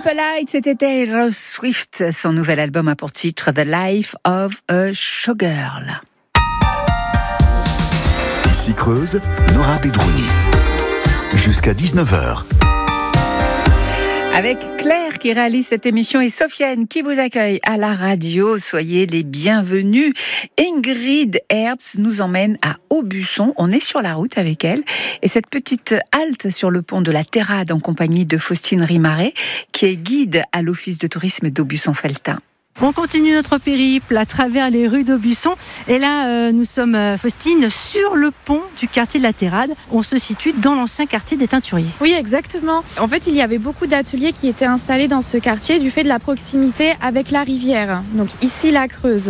Polite, c'était Taylor Swift. Son nouvel album a pour titre The Life of a Showgirl. Ici Creuse, Nora Bedrouni. Jusqu'à 19h. Avec Claire qui réalise cette émission et Sofiane qui vous accueille à la radio. Soyez les bienvenus. Ingrid Herbst nous emmène à Aubusson. On est sur la route avec elle. Et cette petite halte sur le pont de la Terrade en compagnie de Faustine Rimaret, qui est guide à l'Office de tourisme d'Aubusson-Felletin. On continue notre périple à travers les rues d'Aubusson. Et là, nous sommes, Faustine, sur le pont du quartier de la Terrade. On se situe dans l'ancien quartier des Teinturiers. Oui, exactement. En fait, il y avait beaucoup d'ateliers qui étaient installés dans ce quartier du fait de la proximité avec la rivière. Donc ici, la Creuse.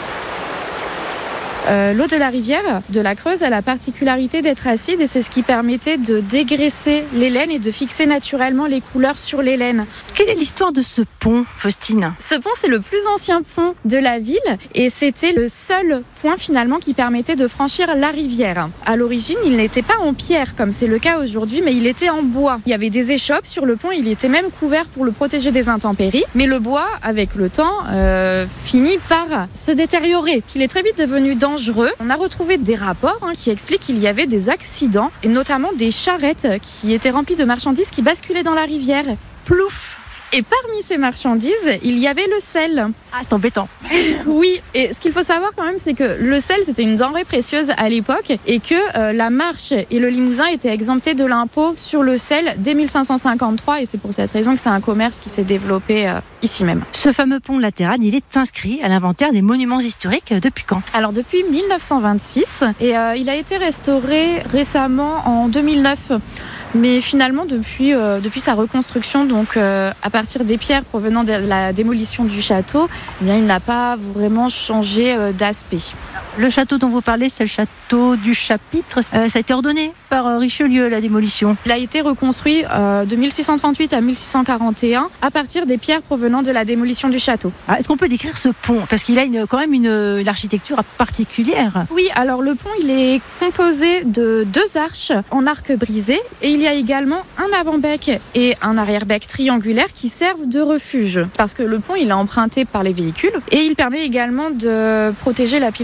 L'eau de la rivière, de la Creuse, a la particularité d'être acide et c'est ce qui permettait de dégraisser les laines et de fixer naturellement les couleurs sur les laines. Quelle est l'histoire de ce pont, Faustine ? Ce pont, c'est le plus ancien pont de la ville et c'était le seul point finalement qui permettait de franchir la rivière. À l'origine, il n'était pas en pierre comme c'est le cas aujourd'hui, mais il était en bois. Il y avait des échoppes sur le pont, il était même couvert pour le protéger des intempéries. Mais le bois, avec le temps, finit par se détériorer. Il est très vite devenu dangereux. On a retrouvé des rapports qui expliquent qu'il y avait des accidents et notamment des charrettes qui étaient remplies de marchandises qui basculaient dans la rivière. Plouf! Et parmi ces marchandises, il y avait le sel. Ah, c'est embêtant. Oui, et ce qu'il faut savoir quand même, c'est que le sel, c'était une denrée précieuse à l'époque et que la Marche et le Limousin étaient exemptés de l'impôt sur le sel dès 1553 et c'est pour cette raison que c'est un commerce qui s'est développé ici même. Ce fameux pont de la Terrade, il est inscrit à l'inventaire des monuments historiques depuis quand ? Alors depuis 1926 et il a été restauré récemment en 2009. Mais finalement, depuis sa reconstruction, donc à partir des pierres provenant de la démolition du château, eh bien, il n'a pas vraiment changé d'aspect. Le château dont vous parlez, c'est le château du Chapitre. Ça a été ordonné par Richelieu, la démolition. Il a été reconstruit de 1638 à 1641 à partir des pierres provenant de la démolition du château. Ah, est-ce qu'on peut décrire ce pont ? Parce qu'il a quand même une architecture particulière. Oui, alors le pont, il est composé de 2 arches en arc brisé et il y a également un avant-bec et un arrière-bec triangulaire qui servent de refuge parce que le pont, il est emprunté par les véhicules et il permet également de protéger la